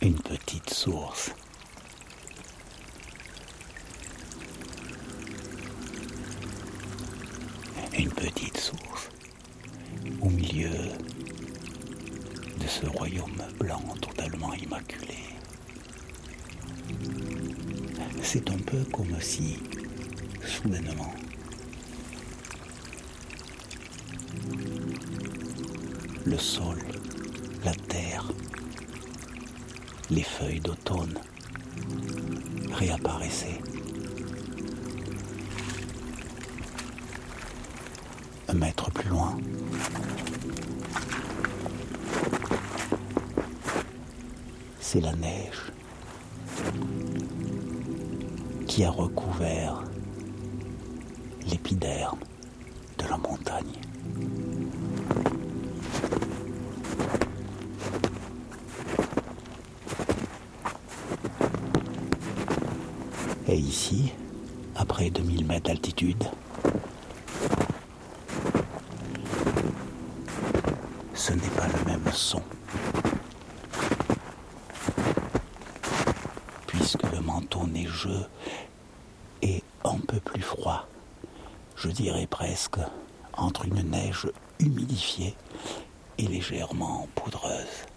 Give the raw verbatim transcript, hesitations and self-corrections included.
Une petite source. Une petite source au milieu de ce royaume blanc totalement immaculé. C'est un peu comme si, soudainement, le sol, la terre, les feuilles d'automne réapparaissaient. Un mètre plus loin, c'est la neige qui a recouvert l'épiderme de la montagne. Et ici, après deux mille mètres d'altitude, ce n'est pas le même son, puisque le manteau neigeux est un peu plus froid, je dirais presque entre une neige humidifiée et légèrement poudreuse.